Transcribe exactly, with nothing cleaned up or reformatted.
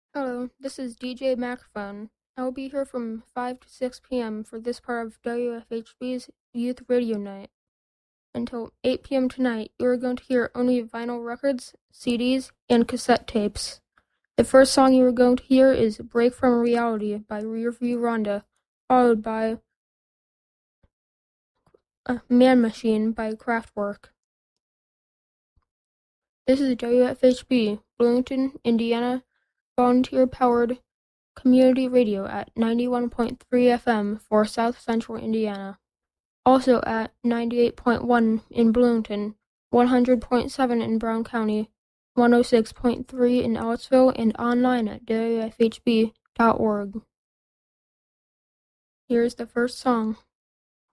Hello, this is D J Microphone. I will be here from five to six p m for this part of W F H B's Youth Radio Night. Until eight p m tonight, you are going to hear only vinyl records, C Ds, and cassette tapes. The first song you are going to hear is Break From Reality by Rearview Rhonda, followed by uh, Man Machine by Kraftwerk. This is W F H B, Bloomington, Indiana, volunteer-powered community radio at ninety-one point three F M for South Central Indiana. Also at ninety-eight point one in Bloomington, one hundred point seven in Brown County, one oh six point three in Ellettsville, and online at W F H B dot org. Here's the first song.